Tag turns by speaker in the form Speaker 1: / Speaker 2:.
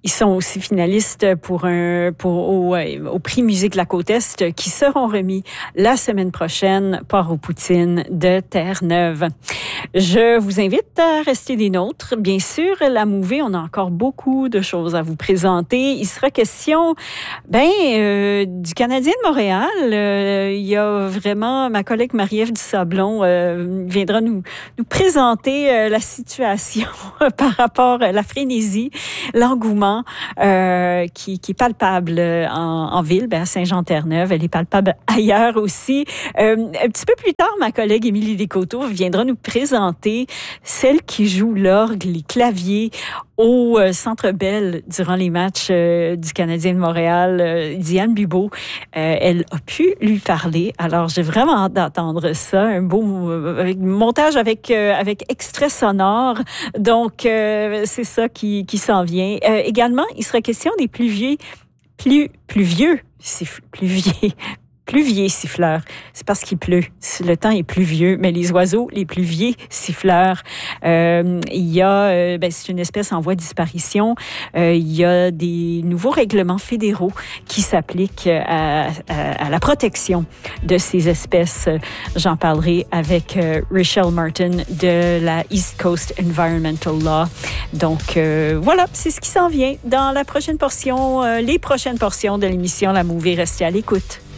Speaker 1: Ils sont aussi finalistes au prix Musique de la Côte-Est qui seront remis la semaine prochaine par aux Poutines de Terre-Neuve. Je vous invite à rester des nôtres. Bien sûr, la Mouvée, on a encore beaucoup de choses à vous présenter. Il sera question du Canadien de Montréal. Il y a vraiment ma collègue Marie-Ève Dusablon viendra nous présenter la situation par rapport à la frénésie, l'engouement qui est palpable en ville, à Saint-Jean-Terre-Neuve. Elle est palpable ailleurs aussi. Un petit peu plus tard, ma collègue Émilie Descoteaux viendra nous présenter celle qui joue l'orgue, les claviers au Centre Bell durant les matchs du Canadien de Montréal, Diane Bibeau. Elle a pu lui parler. Alors, j'ai vraiment hâte d'entendre ça. Un beau montage avec extrait sonore. Donc, c'est ça qui s'en vient. Également, il sera question des pluvieux siffleurs. C'est parce qu'il pleut. Le temps est pluvieux, mais les oiseaux, les pluvieux siffleurs, il y a, c'est une espèce en voie de disparition. Il y a des nouveaux règlements fédéraux qui s'appliquent à la protection de ces espèces. J'en parlerai avec Rachel Martin de la East Coast Environmental Law. Donc, voilà, c'est ce qui s'en vient dans la prochaine portion, les prochaines portions de l'émission La Mouvée. Restez à l'écoute.